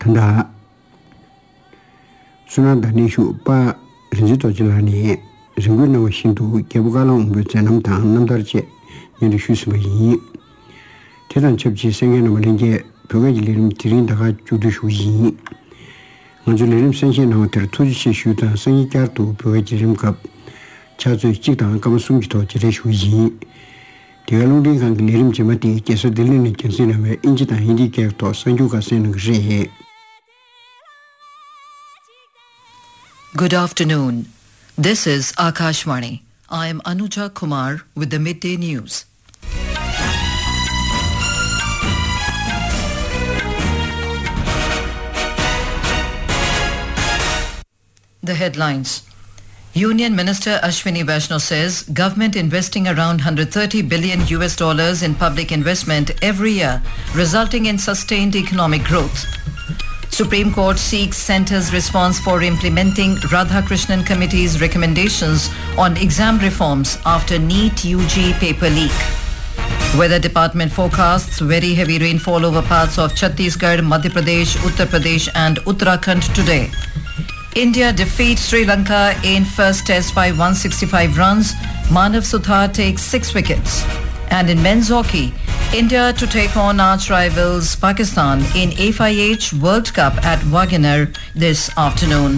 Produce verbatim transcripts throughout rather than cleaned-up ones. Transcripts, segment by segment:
tanda sunanda nishu pa rinjito jilani ringu na washindu kebugalang umbu zanam tang namdarje yendo shusba yin tetan chabji sengen walinge pyogaji lirim tirin daga judu shu yin nganju lirim sengen na watir tuji shi shu ta sengi kyartu pyogaji lirim kap chazu jikdang kama sumjito jire shu yin tiga lungding kang lirim jimati kesa dilini kensi na we inji tang hindi kyarto sengju ka senang rehe. Good afternoon. This is Akashvani. I am Anuja Kumar with the midday news. The headlines. Union Minister Ashwini Vaishnaw says government investing around one hundred thirty billion U S dollars in public investment every year, resulting in sustained economic growth. Supreme Court seeks Centre's response for implementing Radhakrishnan Committee's recommendations on exam reforms after NEET U G paper leak. Weather Department forecasts very heavy rainfall over parts of Chhattisgarh, Madhya Pradesh, Uttar Pradesh and Uttarakhand today. India defeats Sri Lanka in first test by one hundred sixty-five runs. Manav Suthar takes six wickets. And in men's hockey, India to take on arch rivals Pakistan in F I H World Cup at Wagoner this afternoon.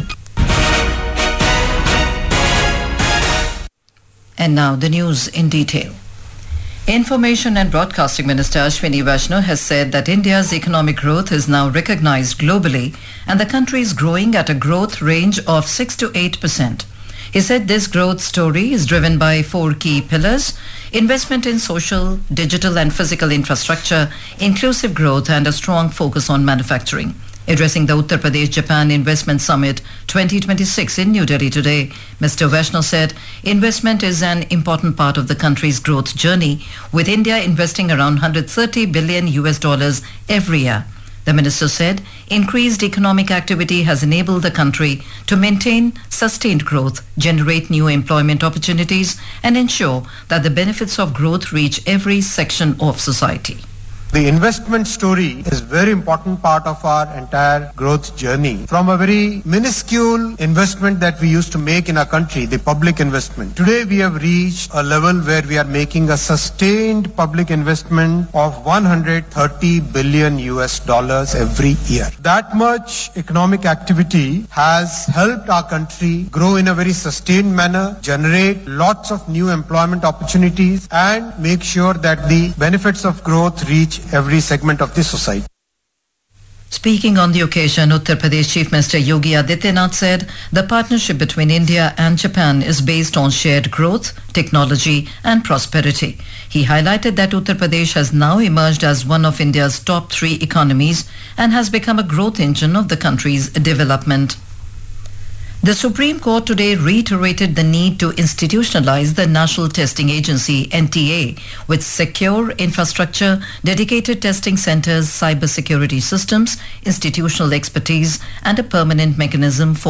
And now the news in detail. Information and Broadcasting Minister Ashwini Vaishnaw has said that India's economic growth is now recognized globally and the country is growing at a growth range of six to eight percent. He said this growth story is driven by four key pillars: investment in social, digital and physical infrastructure, inclusive growth and a strong focus on manufacturing. Addressing the Uttar Pradesh-Japan Investment Summit twenty twenty-six in New Delhi today, Mister Vaishnaw said investment is an important part of the country's growth journey, with India investing around one hundred thirty billion U S dollars every year. The minister said increased economic activity has enabled the country to maintain sustained growth, generate new employment opportunities, and ensure that the benefits of growth reach every section of society. The investment story is a very important part of our entire growth journey. From a very minuscule investment that we used to make in our country, the public investment, today we have reached a level where we are making a sustained public investment of one hundred thirty billion U S dollars every year. That much economic activity has helped our country grow in a very sustained manner, generate lots of new employment opportunities, and make sure that the benefits of growth reach every segment of the society. Speaking on the occasion, Uttar Pradesh Chief Minister Yogi Adityanath said the partnership between India and Japan is based on shared growth, technology and prosperity. He highlighted that Uttar Pradesh has now emerged as one of India's top three economies and has become a growth engine of the country's development. The Supreme Court today reiterated the need to institutionalize the National Testing Agency N T A with secure infrastructure, dedicated testing centers, cybersecurity systems, institutional expertise and a permanent mechanism for